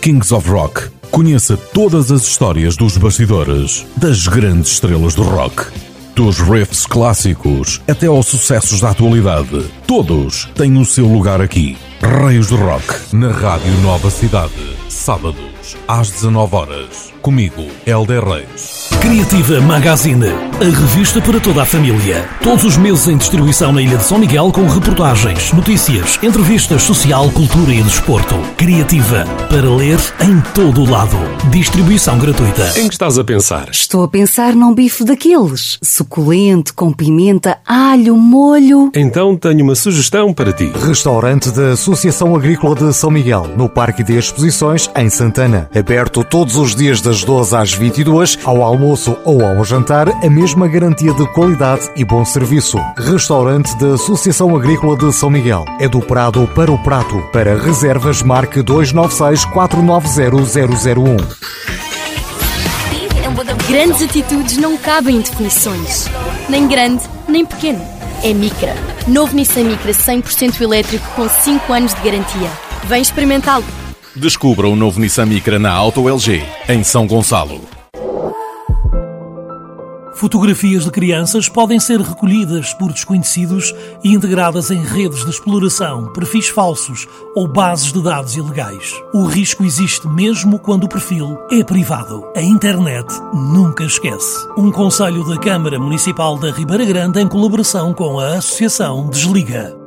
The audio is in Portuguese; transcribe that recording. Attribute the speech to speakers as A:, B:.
A: Kings of Rock. Conheça todas as histórias dos bastidores, das grandes estrelas do rock. Dos riffs clássicos até aos sucessos da atualidade. Todos têm o seu lugar aqui. Reis do Rock, na Rádio Nova Cidade. Sábados, às 19h. Comigo, Hélder Reis.
B: Criativa Magazine, a revista para toda a família. Todos os meses em distribuição na Ilha de São Miguel com reportagens, notícias, entrevistas, social, cultura e desporto. Criativa, para ler em todo o lado. Distribuição gratuita.
C: Em que estás a pensar?
D: Estou a pensar num bife daqueles. Suculento, com pimenta, alho, molho.
C: Então tenho uma sugestão para ti.
E: Restaurante da Associação Agrícola de São Miguel, no Parque de Exposições, em Santana. Aberto todos os dias das 12 às 22, ao almoço ou ao jantar, a mesma garantia de qualidade e bom serviço. Restaurante da Associação Agrícola de São Miguel. É do Prado para o Prato. Para reservas, marque 296 490 001.
F: Grandes atitudes não cabem em definições. Nem grande, nem pequeno. É Micra. Novo Nissan Micra 100% elétrico com 5 anos de garantia. Vem experimentá-lo.
A: Descubra o novo Nissan Micra na Auto LG, em São Gonçalo.
B: Fotografias de crianças podem ser recolhidas por desconhecidos e integradas em redes de exploração, perfis falsos ou bases de dados ilegais. O risco existe mesmo quando o perfil é privado. A internet nunca esquece. Um conselho da Câmara Municipal da Ribeira Grande em colaboração com a Associação Desliga.